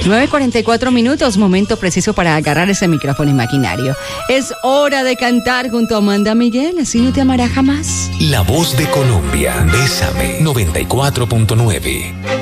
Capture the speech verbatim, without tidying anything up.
nueve cuarenta y cuatro minutos, momento preciso para agarrar ese micrófono imaginario. Es hora de cantar junto a Amanda Miguel, así no te amará jamás. La voz de Colombia, Bésame, noventa y cuatro punto nueve.